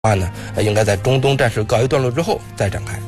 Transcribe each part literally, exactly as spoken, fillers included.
话呢，应该在中东战事告一段落之后再展开。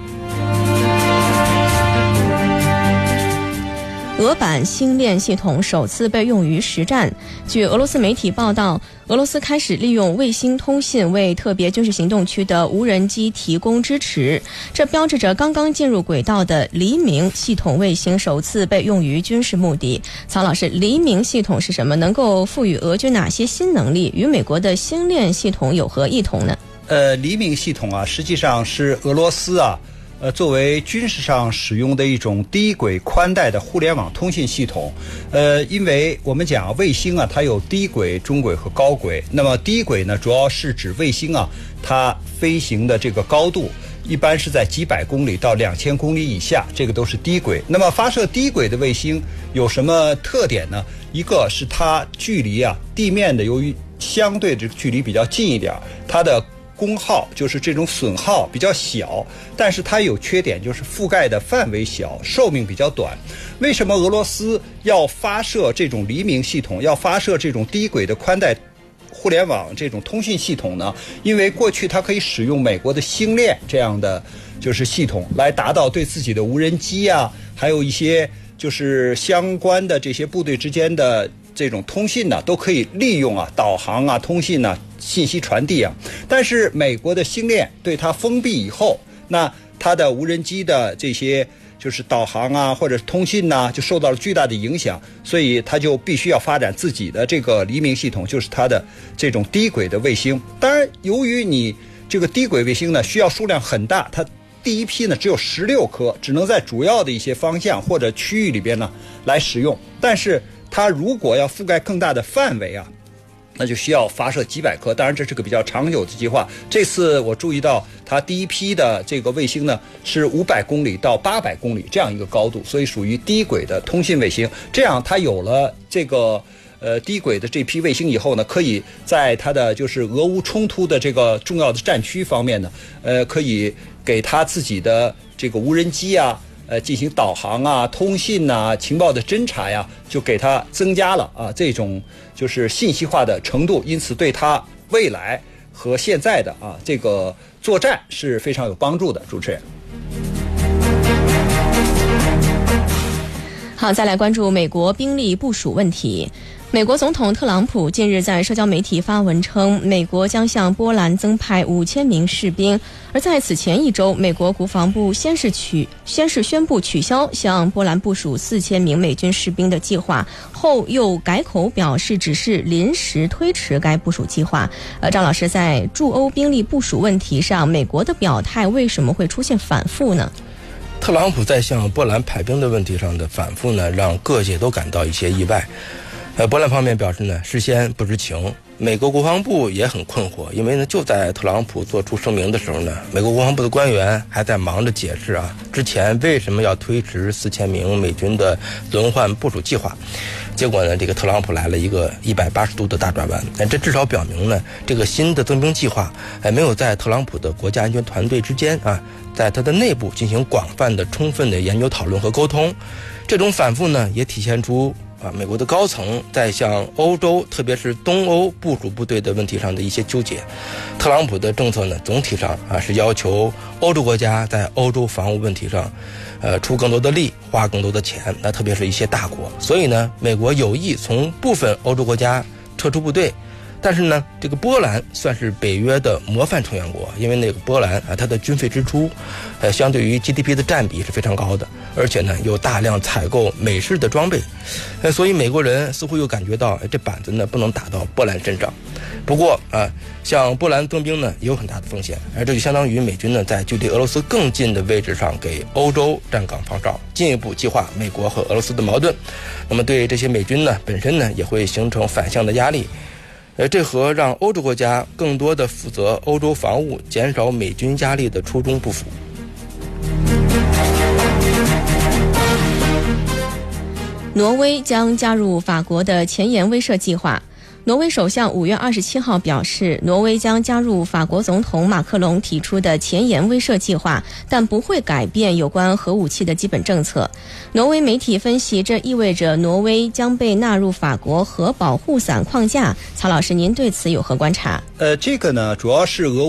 俄版星链系统首次被用于实战。据俄罗斯媒体报道，俄罗斯开始利用卫星通信为特别军事行动区的无人机提供支持，这标志着刚刚进入轨道的黎明系统卫星首次被用于军事目的。曹老师，黎明系统是什么？能够赋予俄军哪些新能力？与美国的星链系统有何异同呢？ 呃，黎明系统啊，实际上是俄罗斯啊。呃，作为军事上使用的一种低轨宽带的互联网通信系统，呃，因为我们讲卫星啊，它有低轨、中轨和高轨。那么低轨呢，主要是指卫星啊，它飞行的这个高度一般是在几百公里到两千公里以下，这个都是低轨。那么发射低轨的卫星有什么特点呢？一个是它距离啊地面的由于相对这个距离比较近一点，它的功耗就是这种损耗比较小，但是它有缺点，就是覆盖的范围小，寿命比较短。为什么俄罗斯要发射这种黎明系统，要发射这种低轨的宽带互联网这种通讯系统呢？因为过去它可以使用美国的星链这样的就是系统来达到对自己的无人机啊，还有一些就是相关的这些部队之间的这种通信呢，都可以利用啊导航啊通信啊信息传递啊。但是美国的星链对它封闭以后，那它的无人机的这些就是导航啊或者通信呐、啊，就受到了巨大的影响，所以它就必须要发展自己的这个黎明系统，就是它的这种低轨的卫星。当然由于你这个低轨卫星呢需要数量很大，它第一批呢只有十六颗，只能在主要的一些方向或者区域里边呢来使用。但是它如果要覆盖更大的范围啊，那就需要发射几百颗。当然这是个比较长久的计划。这次我注意到它第一批的这个卫星呢是五百公里到八百公里这样一个高度，所以属于低轨的通信卫星。这样它有了这个呃低轨的这批卫星以后呢，可以在它的就是俄乌冲突的这个重要的战区方面呢，呃可以给它自己的这个无人机啊呃，进行导航啊、通信啊、情报的侦查呀，就给它增加了啊这种就是信息化的程度，因此对它未来和现在的啊这个作战是非常有帮助的。主持人， 好，再来关注美国兵力部署问题。美国总统特朗普近日在社交媒体发文称，美国将向波兰增派五千名士兵。而在此前一周，美国国防部先是取先是宣布取消向波兰部署四千名美军士兵的计划，后又改口表示只是临时推迟该部署计划。呃，张老师，在驻欧兵力部署问题上，美国的表态为什么会出现反复呢？ 特朗普在向波兰派兵的问题上的反复呢，让各界都感到一些意外。呃，波兰方面表示呢，事先不知情。美国国防部也很困惑，因为呢，就在特朗普做出声明的时候呢，美国国防部的官员还在忙着解释啊，之前为什么要推迟四千名美军的轮换部署计划。结果呢，这个特朗普来了一个一百八十度的大转弯。这至少表明呢，这个新的增兵计划，哎，没有在特朗普的国家安全团队之间啊，在他的内部进行广泛的、充分的研究讨论和沟通。这种反复呢，也体现出啊，美国的高层在向欧洲，特别是东欧部署部队的问题上的一些纠结。特朗普的政策呢，总体上啊是要求欧洲国家在欧洲防务问题上，呃，出更多的力，花更多的钱。那特别是一些大国，所以呢，美国有意从部分欧洲国家撤出部队。但是呢，这个波兰算是北约的模范成员国，因为那个波兰啊，它的军费支出，呃，相对于 G D P 的占比是非常高的，而且呢，有大量采购美式的装备，呃，所以美国人似乎又感觉到，这板子呢不能打到波兰身上。不过啊，向波兰增兵呢也有很大的风险，而这就相当于美军呢在距离俄罗斯更近的位置上给欧洲站岗放哨，进一步激化美国和俄罗斯的矛盾。那么对这些美军呢本身呢也会形成反向的压力。呃，这和让欧洲国家更多的负责欧洲防务、减少美军压力的初衷不符。 挪威将加入法国的前沿威慑计划。 挪威首相五月二十七号表示，挪威将加入法国总统马克龙提出的前沿威慑计划，但不会改变有关核武器的基本政策。挪威媒体分析，这意味着挪威将被纳入法国核保护伞框架。曹老师，您对此有何观察？ 呃，这个呢，主要是俄